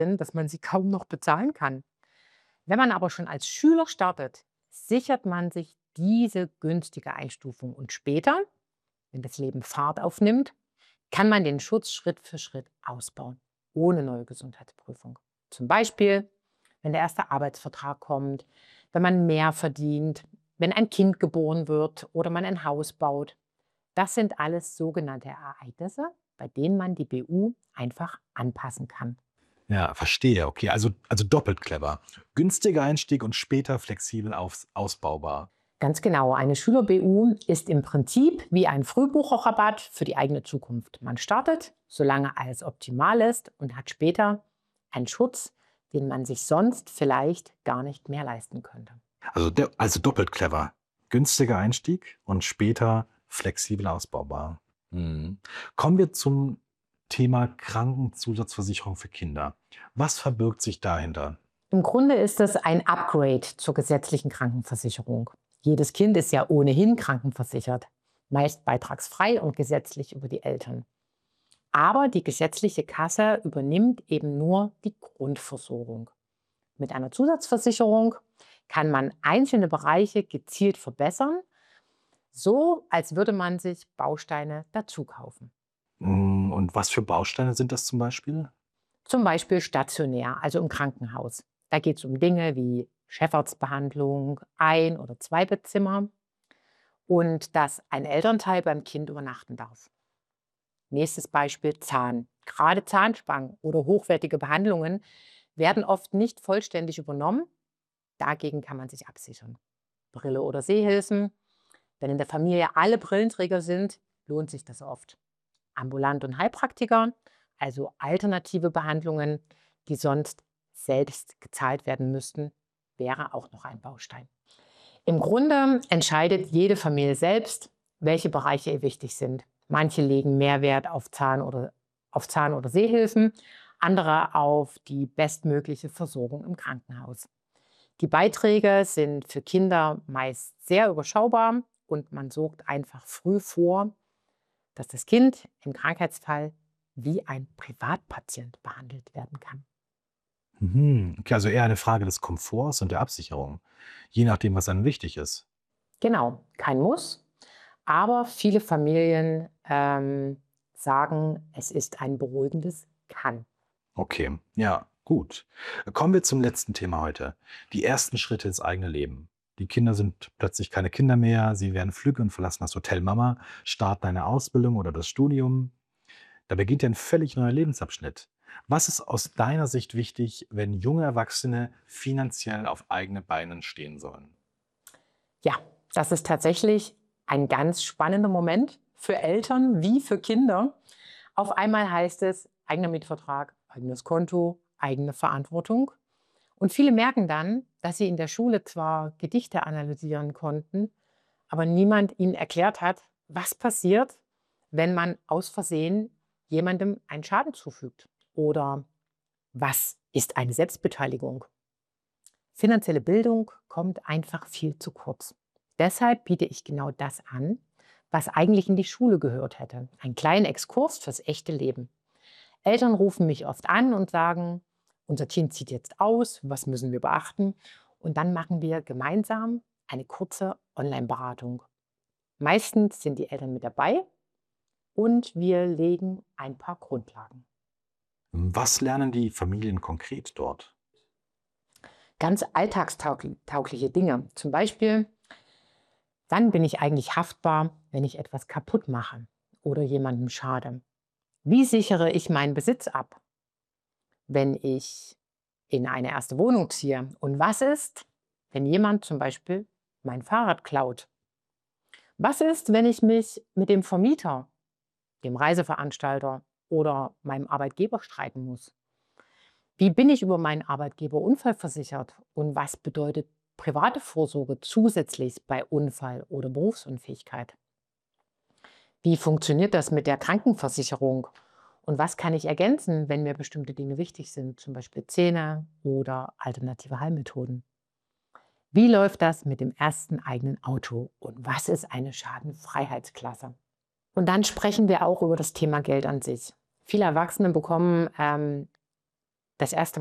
dass man sie kaum noch bezahlen kann. Wenn man aber schon als Schüler startet, sichert man sich diese günstige Einstufung und später, wenn das Leben Fahrt aufnimmt, kann man den Schutz Schritt für Schritt ausbauen, ohne neue Gesundheitsprüfung. Zum Beispiel, wenn der erste Arbeitsvertrag kommt, wenn man mehr verdient, wenn ein Kind geboren wird oder man ein Haus baut. Das sind alles sogenannte Ereignisse, bei denen man die BU einfach anpassen kann. Ja, verstehe. Okay, also doppelt clever. Günstiger Einstieg und später flexibel ausbaubar. Ganz genau, eine Schüler-BU ist im Prinzip wie ein Frühbucherrabatt für die eigene Zukunft. Man startet, solange alles optimal ist und hat später einen Schutz, den man sich sonst vielleicht gar nicht mehr leisten könnte. Also doppelt clever. Günstiger Einstieg und später flexibel ausbaubar. Mhm. Kommen wir zum Thema Krankenzusatzversicherung für Kinder. Was verbirgt sich dahinter? Im Grunde ist es ein Upgrade zur gesetzlichen Krankenversicherung. Jedes Kind ist ja ohnehin krankenversichert, meist beitragsfrei und gesetzlich über die Eltern. Aber die gesetzliche Kasse übernimmt eben nur die Grundversorgung. Mit einer Zusatzversicherung kann man einzelne Bereiche gezielt verbessern, so als würde man sich Bausteine dazu kaufen. Und was für Bausteine sind das zum Beispiel? Zum Beispiel stationär, also im Krankenhaus. Da geht es um Dinge wie Chefarztbehandlung, Ein- oder Zweibettzimmer und dass ein Elternteil beim Kind übernachten darf. Nächstes Beispiel Zahn. Gerade Zahnspangen oder hochwertige Behandlungen werden oft nicht vollständig übernommen. Dagegen kann man sich absichern. Brille oder Sehhilfen. Wenn in der Familie alle Brillenträger sind, lohnt sich das oft. Ambulant und Heilpraktiker, also alternative Behandlungen, die sonst selbst gezahlt werden müssten, wäre auch noch ein Baustein. Im Grunde entscheidet jede Familie selbst, welche Bereiche ihr wichtig sind. Manche legen mehr Wert auf Zahn- oder Sehhilfen, andere auf die bestmögliche Versorgung im Krankenhaus. Die Beiträge sind für Kinder meist sehr überschaubar und man sorgt einfach früh vor, dass das Kind im Krankheitsfall wie ein Privatpatient behandelt werden kann. Mhm. Okay, also eher eine Frage des Komforts und der Absicherung, je nachdem, was einem wichtig ist. Genau, kein Muss, aber viele Familien sagen, es ist ein beruhigendes Kann. Okay, ja, gut. Kommen wir zum letzten Thema heute. Die ersten Schritte ins eigene Leben. Die Kinder sind plötzlich keine Kinder mehr, sie werden flügge und verlassen das Hotel Mama, starten eine Ausbildung oder das Studium. Da beginnt ja ein völlig neuer Lebensabschnitt. Was ist aus deiner Sicht wichtig, wenn junge Erwachsene finanziell auf eigene Beinen stehen sollen? Ja, das ist tatsächlich ein ganz spannender Moment für Eltern wie für Kinder. Auf einmal heißt es eigener Mietvertrag, eigenes Konto, eigene Verantwortung. Und viele merken dann, dass sie in der Schule zwar Gedichte analysieren konnten, aber niemand ihnen erklärt hat, was passiert, wenn man aus Versehen jemandem einen Schaden zufügt. Oder was ist eine Selbstbeteiligung? Finanzielle Bildung kommt einfach viel zu kurz. Deshalb biete ich genau das an, was eigentlich in die Schule gehört hätte. Einen kleinen Exkurs fürs echte Leben. Eltern rufen mich oft an und sagen, unser Kind zieht jetzt aus, was müssen wir beachten? Und dann machen wir gemeinsam eine kurze Online-Beratung. Meistens sind die Eltern mit dabei und wir legen ein paar Grundlagen. Was lernen die Familien konkret dort? Ganz alltagstaugliche Dinge. Zum Beispiel, wann bin ich eigentlich haftbar, wenn ich etwas kaputt mache oder jemandem schade? Wie sichere ich meinen Besitz ab, wenn ich in eine erste Wohnung ziehe? Und was ist, wenn jemand zum Beispiel mein Fahrrad klaut? Was ist, wenn ich mich mit dem Vermieter, dem Reiseveranstalter oder meinem Arbeitgeber streiten muss? Wie bin ich über meinen Arbeitgeber unfallversichert? Und was bedeutet private Vorsorge zusätzlich bei Unfall oder Berufsunfähigkeit? Wie funktioniert das mit der Krankenversicherung? Und was kann ich ergänzen, wenn mir bestimmte Dinge wichtig sind, zum Beispiel Zähne oder alternative Heilmethoden? Wie läuft das mit dem ersten eigenen Auto? Und was ist eine Schadenfreiheitsklasse? Und dann sprechen wir auch über das Thema Geld an sich. Viele Erwachsene bekommen Das erste